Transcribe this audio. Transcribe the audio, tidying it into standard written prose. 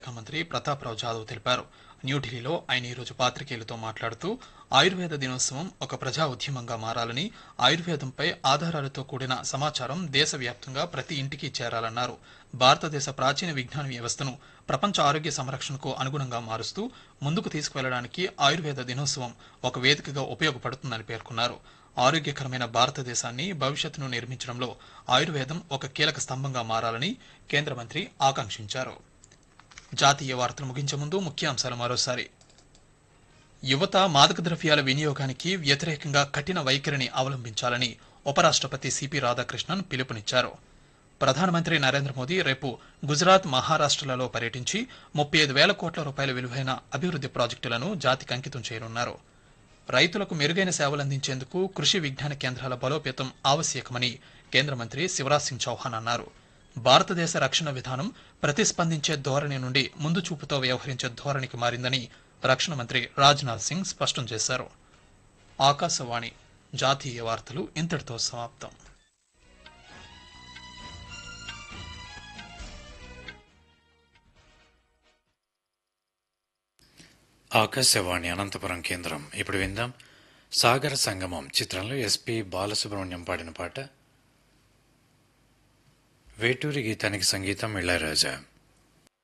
మంత్రి ప్రతాప్రావు జాదవ్ తెలిపారు. న్యూఢిల్లీలో ఆయన ఈరోజు పాత్రికేయులతో మాట్లాడుతూ ఆయుర్వేద దినోత్సవం ఒక ప్రజా ఉద్యమంగా మారాలని, ఆయుర్వేదంపై ఆధారాలతో కూడిన సమాచారం దేశవ్యాప్తంగా ప్రతి ఇంటికి చేరాలన్నారు. భారతదేశ ప్రాచీన విజ్ఞాన వ్యవస్థను ప్రపంచ ఆరోగ్య సంరక్షణకు అనుగుణంగా మారుస్తూ ముందుకు తీసుకువెళ్లడానికి ఆయుర్వేద దినోత్సవం ఒక వేదికగా ఉపయోగపడుతుందని పేర్కొన్నారు. ఆరోగ్యకరమైన భారతదేశాన్ని భవిష్యత్తును నిర్మించడంలో ఆయుర్వేదం ఒక కీలక స్తంభంగా మారాలని కేంద్ర మంత్రి ఆకాంక్షించారు. జాతీయ వార్తలు ముగించే ముందు ముఖ్యాంశాలు మరోసారి. యువత మాదక ద్రవ్యాల వినియోగానికి వ్యతిరేకంగా కఠిన వైఖరిని అవలంబించాలని ఉపరాష్ట్రపతి సిపి రాధాకృష్ణన్ పిలుపునిచ్చారు. ప్రధానమంత్రి నరేంద్ర మోదీ రేపు గుజరాత్, మహారాష్ట్రలలో పర్యటించి 35,000 కోట్ల రూపాయల విలువైన అభివృద్ధి ప్రాజెక్టులను జాతికి అంకితం చేయనున్నారు. రైతులకు మెరుగైన సేవలందించేందుకు కృషి విజ్ఞాన కేంద్రాల బలోపేతం ఆవశ్యకమని కేంద్ర మంత్రి శివరాజ్ సింగ్ చౌహాన్ అన్నారు. భారతదేశ రక్షణ విధానం ప్రతిస్పందించే ధోరణి నుండి ముందు చూపుతో వ్యవహరించే ధోరణికి మారిందని రక్షణ మంత్రి రాజ్నాథ్ సింగ్ స్పష్టం చేశారు. ఆకాశవాణి జాతీయ వార్తలు ఇంతటితో సమాప్తం. ఆకాశవాణి అనంతపురం కేంద్రం. ఇప్పుడు విందాం సాగర సంగమం చిత్రంలో ఎస్పి బాలసుబ్రహ్మణ్యం పాడిన పాట. వేటూరి గీతానికి సంగీతం ఇళయరాజా.